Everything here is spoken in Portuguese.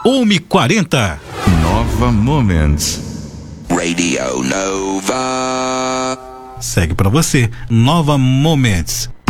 1h40. Nova Moments. Radio Nova. Segue pra você, Nova Moments.